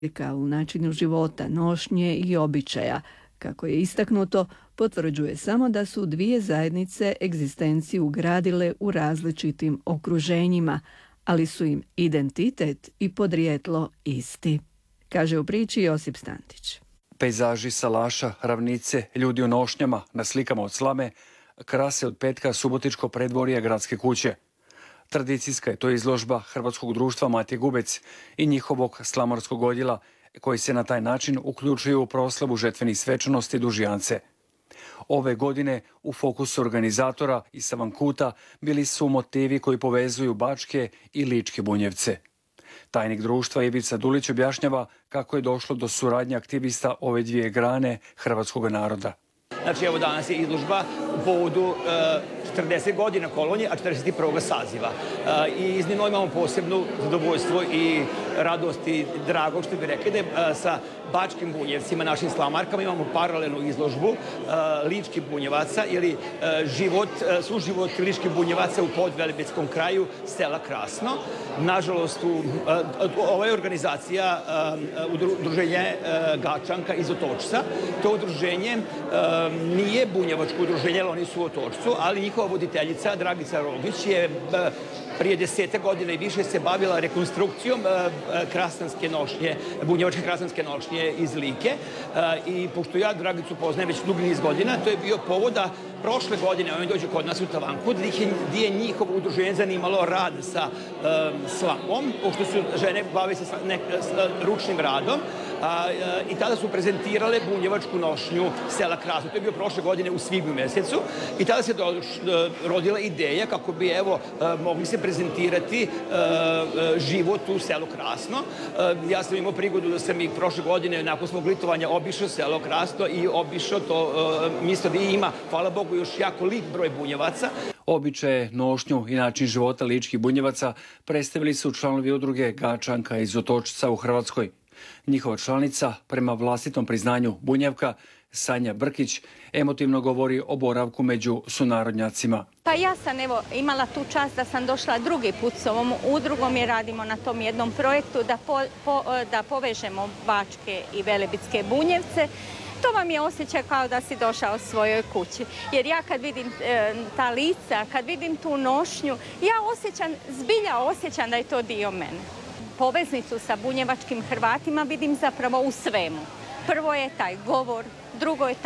u načinu života, nošnje i običaja. Kako je istaknuto, potvrđuje samo da su dvije zajednice egzistenciju gradile u različitim okruženjima, ali su im identitet i podrijetlo isti, kaže u priči Josip Stantić. Pejzaži salaša, ravnice, ljudi u nošnjama, na slikama od slame, krase od petka subotičko predvorje gradske kuće. Tradicijska je to izložba Hrvatskog društva Matije Gubec i njihovog slamarskog odjela, koji se na taj način uključuju u proslavu žetvenih svečanosti Dužijance. Ove godine u fokusu organizatora i Savankuta bili su motivi koji povezuju bačke i ličke bunjevce. Tajnik društva Ivica Dulić objašnjava kako je došlo do suradnje aktivista ove dvije grane hrvatskog naroda. Znači, evo danas je izložba u povodu 40 godina kolonije, a 41. saziva. I iznimno imamo posebno zadovoljstvo i radost i drago, što bi rekli, da sa bačkim bunjevcima, našim slamarkama, imamo paralelnu izložbu ličkih bunjevaca ili suživot ličkih bunjevaca u podvelebitskom kraju sela Krasno. Nažalost, ova je organizacija udruženje Gačanka iz Otočca. To udruženje nije bunjevačko udruženje, ali oni su u Otočcu, ali njihova voditeljica Dragica Rogić je prije 10 godina i više se bavila rekonstrukcijom krasanske nošnje, bunjevačke krasanske nošnje iz Like. I pošto ja Dragicu poznajem već dugi niz godina, to je bio povod da prošle godine oni dođu kod nas u Tavanku, gdje je njihovo udruženje zanimalo rad sa slamom, pošto su žene bave se ručnim radom. I tada su prezentirale bunjevačku nošnju sela Krasno. To je bio prošle godine u svibnju mjesecu i tada se rodila ideja kako bi mogli se prezentirati život u selu Krasno. Ja sam imao prigodu da sam i prošle godine nakon svog litovanja obišao selo Krasno i obišao to mjesto gdje ima, hvala Bogu, još jako lik broj bunjevaca. Običaje, nošnju i način života ličkih bunjevaca predstavili su članovi udruge Gačanka iz Otočca u Hrvatskoj. Njihova članica, prema vlastitom priznanju Bunjevka, Sanja Brkić, emotivno govori o boravku među sunarodnjacima. Pa ja sam imala tu čast da sam došla drugi put s ovom udrugom i radimo na tom jednom projektu da povežemo bačke i velebitske bunjevce. To vam je osjećaj kao da si došao svojoj kući. Jer ja kad vidim ta lica, kad vidim tu nošnju, ja zbilja osjećam da je to dio mene. Poveznicu sa bunjevačkim Hrvatima vidim zapravo u svemu. Prvo je taj govor, drugo je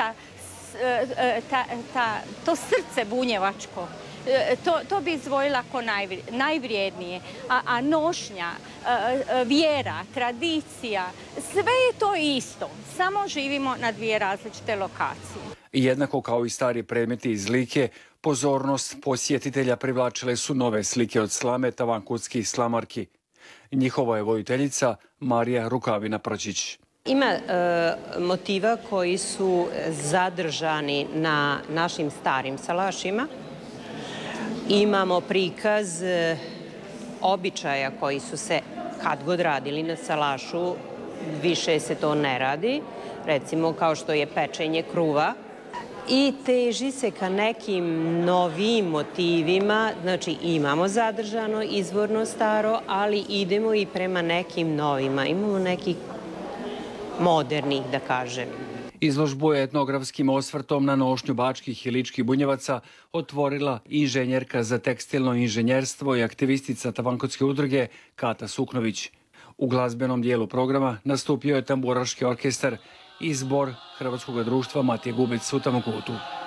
to srce bunjevačko. To bi izdvojila kao najvrijednije. A nošnja, vjera, tradicija, sve je to isto. Samo živimo na dvije različite lokacije. Jednako kao i stari predmeti iz Like, pozornost posjetitelja privlačile su nove slike od slame tavankutskih slamarki. Njihova je voditeljica Marija Rukavina-Prčić. Ima motiva koji su zadržani na našim starim salašima. Imamo prikaz običaja koji su se kad god radili na salašu, više se to ne radi. Recimo kao što je pečenje kruva. I teži se ka nekim novim motivima, znači imamo zadržano izvorno staro, ali idemo i prema nekim novima. Imamo nekih modernih, da kažem. Izložbu je etnografskim osvrtom na nošnju bačkih i ličkih bunjevaca otvorila inženjerka za tekstilno inženjerstvo i aktivistica Tavankutske udruge Kata Suknović. U glazbenom dijelu programa nastupio je tamburaški orkestar i zbor Hrvatskog društva Matije Gubec u Tavankutu.